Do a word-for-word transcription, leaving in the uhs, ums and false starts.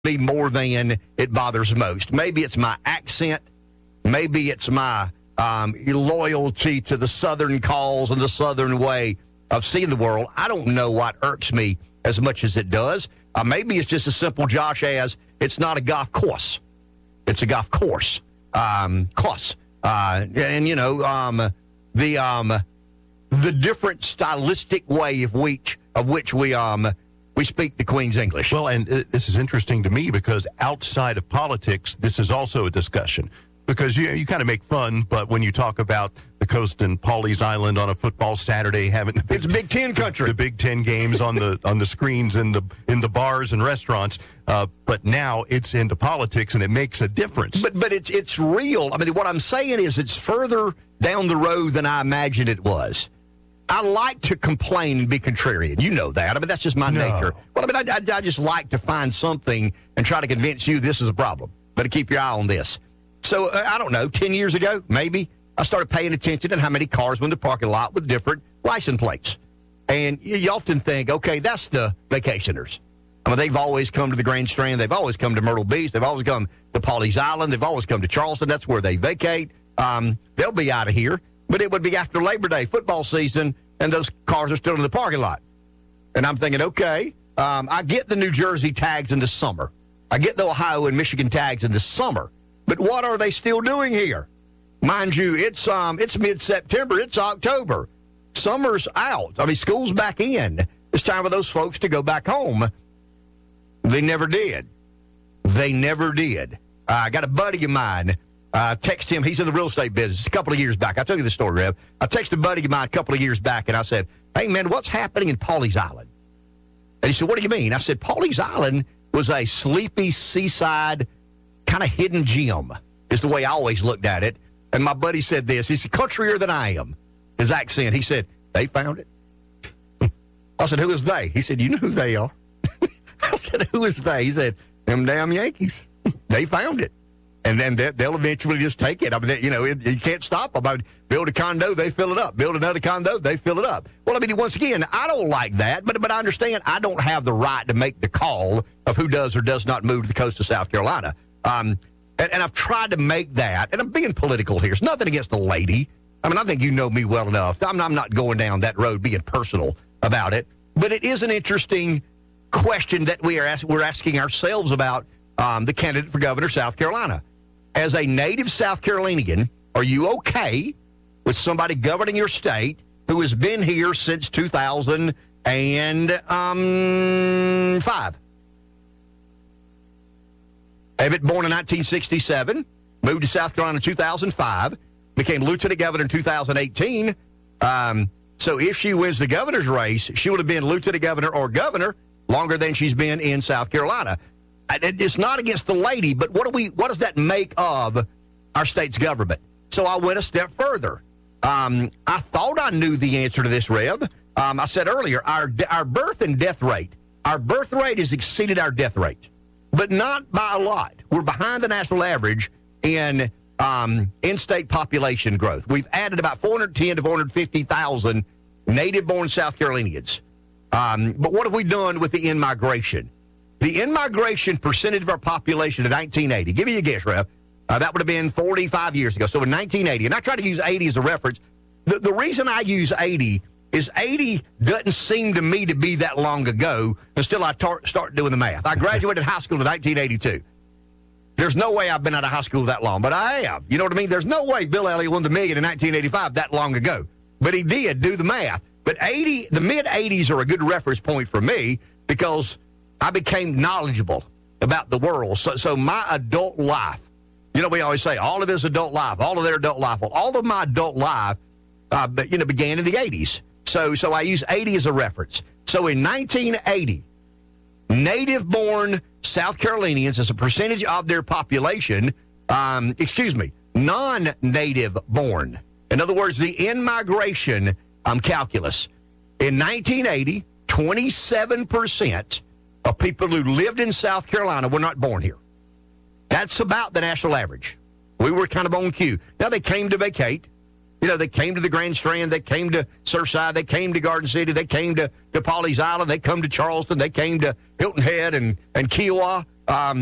me more than it bothers most. Maybe it's my accent. Maybe it's my um, loyalty to the Southern cause and the Southern way of seeing the world. I don't know what irks me as much as it does. Uh, maybe it's just as simple, Josh, as it's not a golf course. It's a golf course. Um, course. Uh, and, you know, um, the um, the different stylistic way of which, of which we um, we speak the Queen's English. Well, and uh, this is interesting to me because outside of politics, this is also a discussion. Because you you kind of make fun, but when you talk about the coast and Pawleys Island on a football Saturday, having the Big, it's Big Ten country, the Big Ten games on the on the screens in the in the bars and restaurants, uh, but now it's into politics and it makes a difference. But but it's it's real. I mean, what I'm saying is it's further down the road than I imagined it was. I like to complain and be contrarian. You know that. I mean, that's just my no. nature. Well, I mean, I, I, I just like to find something and try to convince you this is a problem. Better keep your eye on this. So, uh, I don't know, ten years ago, maybe, I started paying attention to how many cars went in the parking lot with different license plates. And you, you often think, okay, that's the vacationers. I mean, they've always come to the Grand Strand. They've always come to Myrtle Beach. They've always come to Pawleys Island. They've always come to Charleston. That's where they vacate. Um, they'll be out of here. But it would be after Labor Day football season, and those cars are still in the parking lot. And I'm thinking, okay, um, I get the New Jersey tags in the summer. I get the Ohio and Michigan tags in the summer. But what are they still doing here? Mind you, it's um, it's mid-September. It's October. Summer's out. I mean, school's back in. It's time for those folks to go back home. They never did. They never did. Uh, I got a buddy of mine. I uh, text him. He's in the real estate business. A couple of years back. I told you the story, Rev. I texted a buddy of mine a couple of years back, and I said, hey, man, what's happening in Pawleys Island? And he said, what do you mean? I said, Pawleys Island was a sleepy seaside kind of hidden gem, is the way I always looked at it. And my buddy said this. He's countryer than I am. His accent. He said, they found it. I said, who is they? He said, you know who they are. I said, who is they? He said, them damn Yankees. They found it. And then they'll eventually just take it. I mean, you know, it, you can't stop them. I mean, build a condo, they fill it up. Build another condo, they fill it up. Well, I mean, once again, I don't like that, but but I understand I don't have the right to make the call of who does or does not move to the coast of South Carolina. Um, and, and I've tried to make that, and I'm being political here. It's nothing against the lady. I mean, I think you know me well enough. I'm, I'm not going down that road being personal about it. But it is an interesting question that we are ask, we're asking ourselves about um, the candidate for governor of South Carolina. As a native South Carolinian, are you okay with somebody governing your state who has been here since two thousand five? Evitt, born in nineteen sixty-seven, moved to South Carolina in two thousand five, became lieutenant governor in two thousand eighteen. Um, so if she wins the governor's race, she would have been lieutenant governor or governor longer than she's been in South Carolina. It's not against the lady, but what do we? What does that make of our state's government? So I went a step further. Um, I thought I knew the answer to this, Rev. Um, I said earlier, our our birth and death rate, our birth rate has exceeded our death rate, but not by a lot. We're behind the national average in um, in-state population growth. We've added about four hundred ten to four hundred fifty thousand native-born South Carolinians. Um, but what have we done with the in-migration? The in-migration percentage of our population in nineteen eighty, give me a guess, Rev. Uh, that would have been forty-five years ago. So in nineteen eighty, and I try to use eighty as a reference. The, the reason I use eighty is eighty doesn't seem to me to be that long ago until I tar- start doing the math. I graduated high school in nineteen eighty-two. There's no way I've been out of high school that long, but I have. You know what I mean? There's no way Bill Elliott won the million in nineteen eighty-five that long ago. But he did do the math. But eighty, the mid-eighties are a good reference point for me because I became knowledgeable about the world. So, so my adult life, you know, we always say all of his adult life, all of their adult life. Well, all of my adult life, uh, you know, began in the eighties. So, so I use eighty as a reference. So in nineteen eighty, native-born South Carolinians, as a percentage of their population, um, excuse me, non-native-born. In other words, the in-migration um, calculus. In nineteen eighty, twenty-seven percent of people who lived in South Carolina were not born here. That's about the national average. We were kind of on cue. Now, they came to vacate. You know, they came to the Grand Strand. They came to Surfside. They came to Garden City. They came to, to Pawleys Island. They come to Charleston. They came to Hilton Head and, and Kiowa. Um,